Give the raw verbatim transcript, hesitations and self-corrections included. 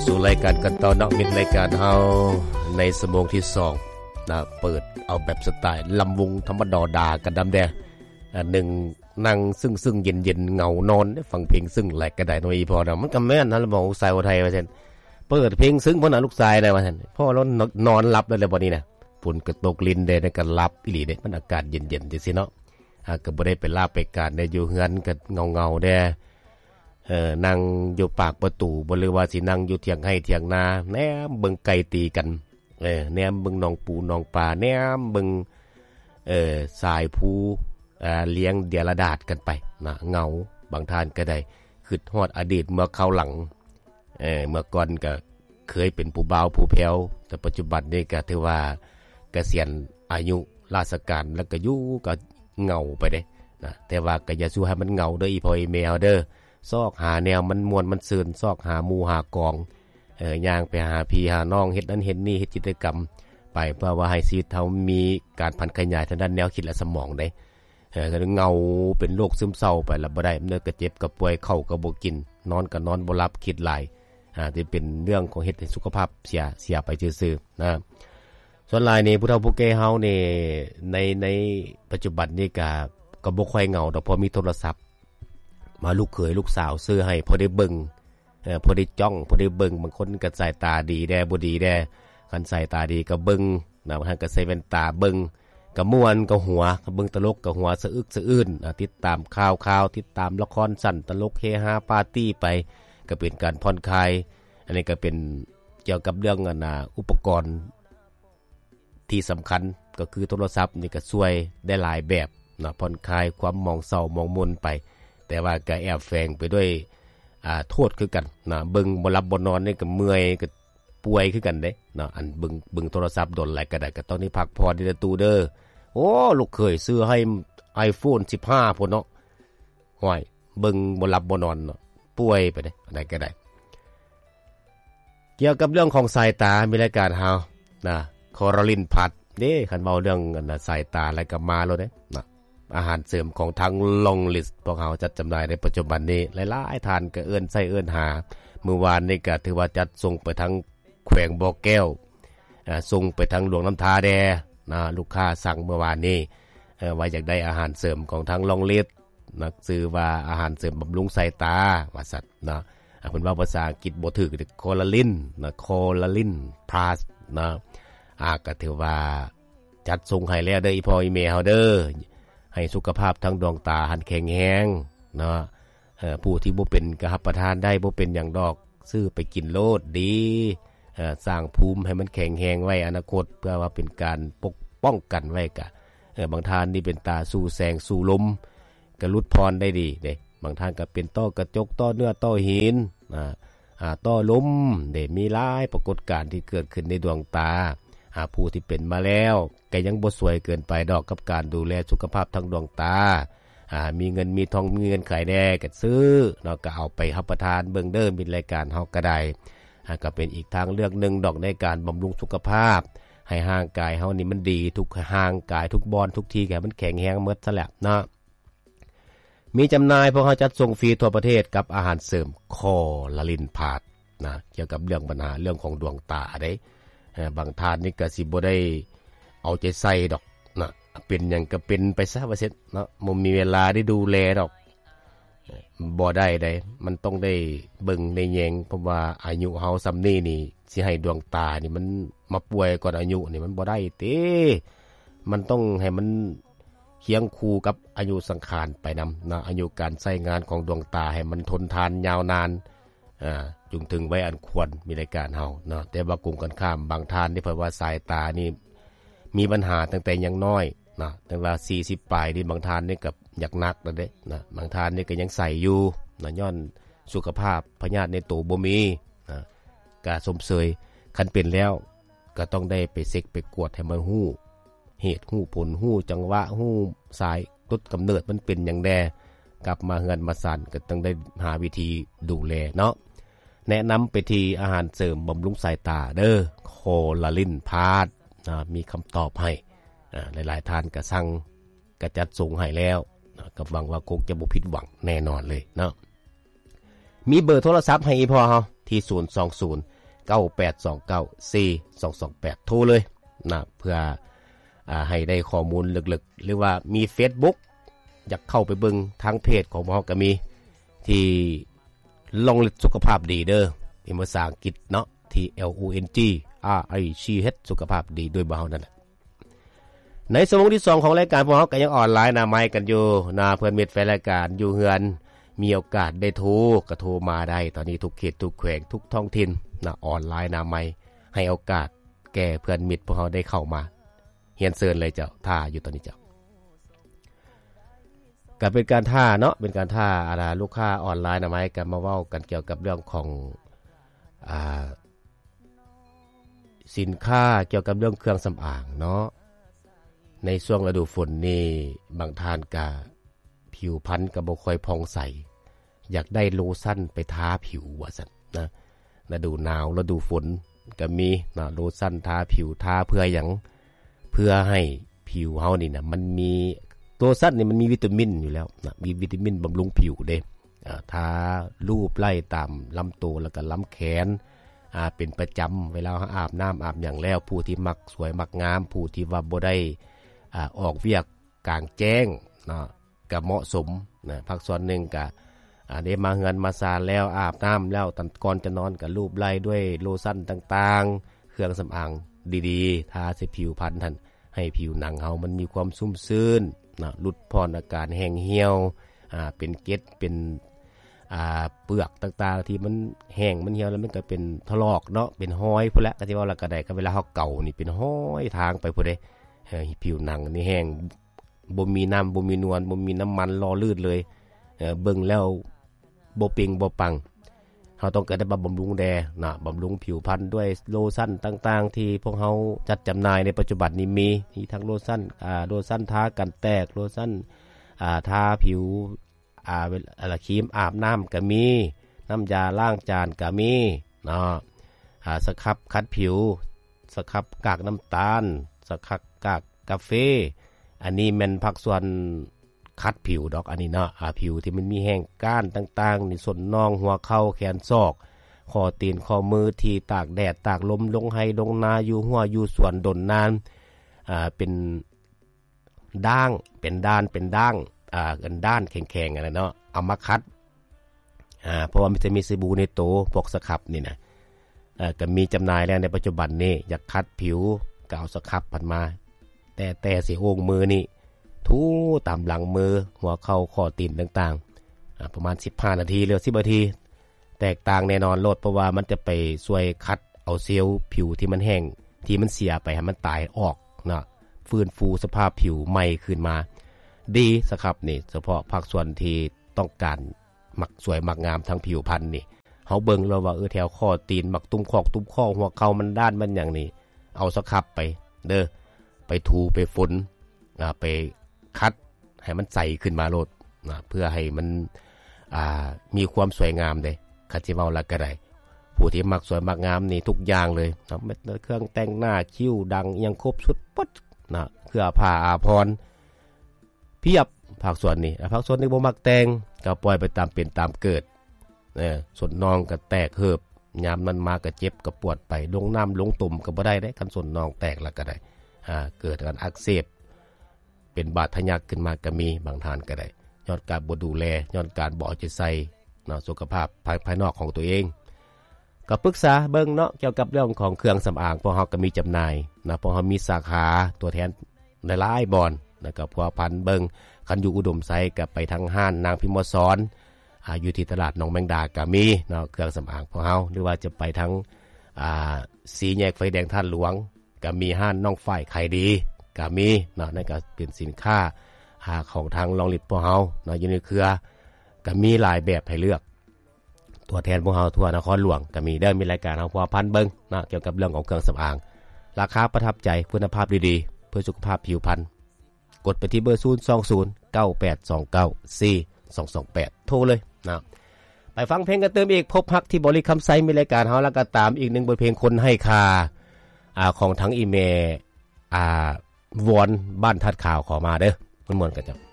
สู่รายการกันต่อนักมิตรรายการเฮาในสมงที่สองนะเปิดเอาแบบสไตล์ลำวงธรรมดาดากันดำแดงอันหนึ่งนั่งซึ่งๆเย็นๆเงานอนฟังเพลงซึ่งแหลกกระไดน้อยพอนะมันก็แม่นนะเราบอกสายไทยว่าซั่นเปิดเพลงซึ้งพ่อน่ะลูกชายได้ว่าซั่นพ่อเรานอนหลับได้แล้วบัดนี้น่ะฝนก็ตกลิ้นได้ก็หลับอีหลีเด้มันอากาศเย็นๆจังซี่เนาะอ่าก็บ่ได้ไปลาไปการได้อยู่เฮือนก็เงาๆแดเอ่อนั่งอยู่ปากประตูบ่หรือว่าสินั่งอยู่เถียงให้เถียงนาแหนมเบิ่งไก่ตีกันเออแหนมเบิ่งน้องปูน้องปลาแหนมเบิ่งเอ่อสายภูอ่าเลี้ยงเดียรดาษกันไปนะเงาบางท่านก็ได้คิดฮอดอดีตเมื่อคราวหลังเอ่อเมื่อก่อนก็เคยเป็นผู้บ่าวผู้แพ้วแต่ปัจจุบันนี้ก็ถือว่าเกษียณอายุราชการแล้วก็อยู่ก็เงาไปเด้นะแต่ว่าก็อย่าสู้ให้มันเงาเด้ออีพ่ออีแม่เฮาเด้อซอกหาแนวมันม่วนมันซื่นซอกหาหมู่หากองเอ่อย่างไปหาพี่หาน้องเฮ็ดนั้นเฮ็ดนี่เฮ็ดกิจกรรมไปเพื่อว่าให้ชีวิตเฮามีการพันขยายทางด้านแนวคิดและสมองได้เออก็เงาเป็นโรคซึมเศร้าไปแล้วบ่ได้เนื้อก็เจ็บก็ป่วยเข้าก็บ่กินนอนก็นอนบ่หลับคิดหลายอ่าที่เป็นเรื่องของเฮ็ดให้สุขภาพเสียเสียไปซื่อๆนะส่วนหลายนี่ผู้เฒ่าผู้แก่เฮานี่ในในปัจจุบันนี่ก็ก็บ่ค่อยเหงาดอกเพราะมีโทรศัพท์มาลูกเขยลูกสาวซื้อให้พอได้เบิ่งเอ่อพอได้จ้องพอได้เบิ่งบางคนก็สายตาดีแด่บ่ดีแด่คันสายตาดีก็เบิ่งนะบางท่านก็ใส่แว่นตาเบิ่งก็ม่วนก็หัวก็เบิ่งตลกก็หัวสะอึกสะอื้นติดตามข่าวๆติดตามละครสั้นตลกเฮฮาปาร์ตี้ไปก็เป็นการผ่อนคลายอันนี้ก็เป็นเกี่ยวกับเรื่องอันน่ะอุปกรณ์ที่สำคัญก็คือโทรศัพท์นี่ก็ช่วยได้หลายแบบนะผ่อนคลายความหมองเศร้าหมองมนไปแต่ว่าก็แอบแฝงไปด้วยอ่าโทษคือกันนะเบิ่งบ่หลับบ่นอนนี่ก็เมื่อยก็ป่วยคือกันเด้เนาะอันเบิ่งเบิ่งโทรศัพท์โดนหลายก็ได้ก็ต้องนี่พักผ่อนดีตูเด้อโอ้ลูกเคยซื้อให้ iPhone สิบห้าพุ่นเนาะห้อยเบิ่งบ่หลับบ่นอนเนาะป่วยไปเด้อันใดก็ได้เกี่ยวกับเรื่องของสายตามีรายการเฮานะคอราลินพัดเด้คันเว้าเรื่องอันน่ะสายตาแล้วก็มาแล้วเด้นะอาหารเสริมของทางลองลิสต์พวกเฮาจัดจำหน่ายในปัจจุบันนี้หลายๆท่านก็เอิ้นใส่เอิ้นหาเมื่อวานนี้ก็ถือว่าจัดส่งไปทางแขวงบ่อแก้วอ่าส่งไปทางหลวงน้ำทาแดนะลูกค้าสั่งเมื่อวานนี้เอ่อว่าอยากได้อาหารเสริมของทางลองลิสต์นะชื่อว่าอาหารเสริมบำรุงสายตาว่าซั่นนะอ่าเพิ่นว่าภาษาอังกฤษบ่ถูกโคลาลินนะโคลาลินพลัสนะอ่าก็ถือว่าจัดส่งให้แล้วเด้ออีพ่ออีแม่เฮาเด้อให้สุขภาพทั้งดวงตาหันแข็งแรงเนาะเอ่อผู้ที่บ่เป็นก็รับประทานได้บ่เป็นหยังดอกซื้อไปกินโลดดีเอ่อสร้างภูมิให้มันแข็งแรงไว้อนาคตเพื่อว่าเป็นการปกป้องกันไว้กะเอ่อบางท่านนี่เป็นตาสู่แสงสู่ลมก็หลุดพรได้ดีเด้บางท่านก็เป็นต้อกระจกต้อเนื้อต้อหินอ่าอ่าต้อลมเด้มีหลายปรากฏการณ์ที่เกิดขึ้นในดวงตาหาผู้ที่เป็นมาแล้วก็ยังบ่สวยเกินไปดอกกับการดูแลสุขภาพทางดวงตาอ่ามีเงินมีทองมีเงินขายแดก็ซื้อเนาะก็เอาไปรับประทานเบิ่งเด้อมีรายการเฮาก็ได้อ่าก็เป็นอีกทางเลือกนึงดอกในการบำรุงสุขภาพให้ร่างกายเฮานี่มันดีทุกร่างกายทุกบอนทุกที่ให้มันแข็งแรงหมดซะแล้วเนาะมีจำหน่ายพวกเฮาจัดส่งฟรีทั่วประเทศกับอาหารเสริมคอลาลินพาดนะเกี่ยวกับเรื่องปัญหาเรื่องของดวงตาได้บางท่านนี่ก็สิบ่ได้เอาใจใส่ดอกนะเป็นหยังก็เป็นไปซะว่าเสร็จเนาะบ่มีเวลาได้ดูแลดอกบ่ได้ได้มันต้องได้เบิ่งได้แยงเพราะว่าอายุเฮาส่ำนี้นี่สิให้ดวงตานี่มันมาป่วยก่อนอายุนี่มันบ่ได้เต้มันต้องให้มันเคียงคู่กับอายุสังขารไปนำนะอายุการใช้งานของดวงตาให้มันทนทานยาวนานอ่าจึงถึงไว้อันควรมีรายการเฮาเนาะแต่ว่ากลุ่มกันข้ามบางท่านที่เพิ่นว่าสายตานี่มีปัญหาตั้งแต่ยังน้อยนะตั้งแต่สี่สิบปลายนี่บางท่านนี่ก็อยากหนักแล้วเด้นะบางท่านนี่ก็ยังใส่อยู่นะย้อนสุขภาพพยาธิในตัวบ่มีนะก็สมเสยคันเป็นแล้วก็ต้องได้ไปเช็คไปกวดให้มันฮู้เหตุฮู้ผลฮู้จังหวะฮู้สายต้นกำเนิดมันเป็นหยังแดกลับมาเฮือนมาสั่นก็ต้องได้หาวิธีดูแลเนาะแนะนำไปที่อาหารเสริมบำรุงสายตาเด้อโคลาลินพาดนะมีคำตอบให้หลายๆท่านก็สั่งก็จัดส่งให้แล้วนะก็หวังว่าคงจะบ่ผิดหวังแน่นอนเลยเนาะมีเบอร์โทรศัพท์ให้อีพ่อเฮาที่ศูนย์ สอง ศูนย์เก้าแปดสองเก้า สี่ สองสองแปดโทรเลยนะเพื่ออ่าให้ได้ข้อมูลลึกๆหรือว่ามี Facebook อยากเข้าไปเบิ่งทางเพจของเราก็มีที่ลองสุขภาพดีเด้อเป็นภาษาอังกฤษเนาะที่ L O N G R I C H สุขภาพดีด้วยบ่าวนั่นแหละในชั่วโมงที่สองของรายการพวกเราก็ยังออนไลน์นะไมค์กันอยู่นะเพื่อนมิตรแฟนรายการอยู่เฮือนมีโอกาสได้โทรก็โทรมาได้ตอนนี้ทุกเขตทุกแขวงทุกท้องถิ่นนะออนไลน์นะไมค์ให้โอกาสแก่เพื่อนมิตรพวกเราได้เข้ามาเฮียนเชิญเลยเจ้าท่าอยู่ตอนนี้เจ้าก็เป็นการท่าเนาะเป็นการท่าอะไรลูกค้าออนไลน์นะไมค์กันมาเว้ากันเกี่ยวกับเรื่องของอ่าสินค้าเกี่ยวกับเรื่องเครื่องสำอางเนาะในช่วงฤดูฝนนี่บางท่านก็ผิวพรรณก็บ่ค่อยผ่องใสอยากได้โลชั่นไปทาผิวว่าซั่นนะฤดูหนาวฤดูฝนก็มีนะโลชั่นทาผิวทาเพื่อหยังเพื่อให้ผิวเฮานี่นะมันมีตัวซั่นนี่มันมีวิตามินอยู่แล้วนะมีวิตามินบำรุงผิวเด้อ่าทารูปไล่ตามลำตัวแล้วก็ลำแขนอ่าเป็นประจำเวลาอาบน้ำอาบหยังแล้วผู้ที่มักสวยมักงามผู้ที่ว่าบ่ได้อ่าออกเวียกกลางแจ้งเนาะก็เหมาะสมนะพักส่วนหนึ่งก็อ่าได้มาเฮือนมาซาแล้วอาบน้ำแล้วตอนก่อนจะนอนก็รูปไล่ด้วยโลชั่นต่างๆเครื่องสำอางดีๆทาใส่ผิวพรรณท่านให้ผิวหนังเฮามันมีความชุ่มชื้นนะลดพรอาการแห้งเหี่ยวอ่าเป็นเกล็ดเป็นอ่าเปลือกต่างๆที่มันแห้งมันเหี่ยวแล้วมันก็เป็นถลอกเนาะเป็นห้อยพุ่นละก็สิว่าแล้วก็ได้ก็เวลาเฮาเก่านี่เป็นห้อยทางไปพุ่นเด้เออผิวหนังนี่แห้งบ่มีน้ำบ่มีนวลบ่มีน้ำมันรอลื่นเลยเออเบิ่งแล้วบ่เป่งบ่ปังเฮาต้องการได้บำรุงแดนะบำรุงผิวพรรณด้วยโลชั่นต่างๆที่พวกเฮาจัดจำหน่ายในปัจจุบันนี้มีมีทั้งโลชั่นอ่าโลชั่นทากันแตกโลชั่นอ่าทาผิวอ่าอะไรครีมอาบน้ำก็มีน้ำยาล้างจานก็มีเนาะอ่าสครับคัดผิวสครับกากน้ำตาลสครับกากกาแฟอันนี้แม่นผักส่วนคัดผิวดอกอันนี้เนาะอ่าผิวที่มันมีแห้งก้านต่างๆนี่ส่วนน่องหัวเข่าแขนศอกข้อตีนข้อมือที่ตากแดดตากลมลงไห้ลงนาอยู่หัวอยู่สวนดนนานอ่าเป็นด่างเป็นด้านเป็นด่างอ่ากันด้านแข็งๆอะไรเนาะเอามาคัดอ่าเพราะว่ามันจะมีสบู่ในโตพวกสครับนี่นะอ่าก็มีจำหน่ายแล้วในปัจจุบันนี้อยากคัดผิวก็เอาสครับพันมาแต่แต่สิโอ่งมือนี่ทูตามหลังมือหัวเข่าข้อตีนต่างๆอ่าประมาณสิบห้านาทีหรือสิบนาทีแตกต่างแน่นอนโลดเพราะว่ามันจะไปช่วยคัดเอาเซลล์ผิวที่มันแห้งที่มันเสียไปให้มันตายออกนะฟื้นฟูสภาพผิวใหม่ขึ้นมาดีสครับนี่เฉพาะภาคส่วนที่ต้องการมักสวยมักงามทั้งผิวพรรณนี่เฮาเบิ่งแล้วว่าเออแถวข้อตีนมักตุ้มคอกตุ้มข้อหัวเข่ามันด้านมันอย่างนี้เอาสครับไปเด้อไปถูไปฝนอ่าไปคัดให้มันใสขึ้นมาโลดนะเพื่อให้มันอ่ามีความสวยงามเด้คันสิเว้าแล้วก็ได้ผู้ที่มักสวยมักงามนี่ทุกอย่างเลยนะเครื่องแต่งหน้าคิ้วดังยังครบชุดปั๊ดนะเครื่องผ้าอาภรณ์เพียบภาคส่วนนี้ภาคส่วนนี้บ่มักแต่งก็ปล่อยไปตามเป็นตามเกิดเออส่วนน้องก็แตกเหิบยามนั้นมาก็เจ็บก็ปวดไปลงน้ำลงตุ่มก็บ่ได้เด้คันส่วนน้องแตกแล้วก็ได้อ่าเกิดการอักเสบเป็นบาดทะยักขึ้นมาก็มีบางท่านก็ได้ย้อนการบ่ดูแลย้อนการบ่เอาใจใส่เนาะสุขภาพภายภายนอกของตัวเองก็ปรึกษาเบิ่งเนาะเกี่ยวกับเรื่องของเครื่องสำอางพวกเฮาก็มีจำหน่ายนะพวกเฮามีสาขาตัวแทนหลายๆบ่อนแล้วก็พวกพันเบิ่งคันอยู่อุดมไซก็ไปทางห้านนางพิมพ์สอนอ่าอยู่ที่ตลาดหนองแมงดาก็มีเนาะเครื่องสำอางพวกเฮาหรือว่าจะไปทางอ่าสีแยกไฟแดงท่านหลวงก็มีห้านน้องฝ้ายไข่ดีก็มีเนาะนั่นก็เป็นสินค้าหาของทางลองลิดพวกเฮาเนาะอยู่ในเครือก็มีหลายแบบให้เลือกตัวแทนพวกเฮาทั่วนครหลวงก็มีเด้อมีรายการเฮาพอพันเบิ่งเนาะเกี่ยวกับเรื่องของเครื่องสำอางราคาประทับใจคุณภาพดีๆเพื่อสุขภาพผิวพรรณกดไปที่เบอร์ศูนย์ สอง ศูนย์ เก้า แปด สอง เก้า สี่ สอง สอง แปดโทรเลยนะไปฟังเพลงกันเติมอีกพบฮักที่บริคำไซมีรายการเฮาแล้วก็ตามอีกหนึ่งบทเพลงคนให้ค่าอ่าของทั้งอีเมอ่าวอนบ้านทัดข่าวขอมาเด้อมันม่วนกันจ้ะ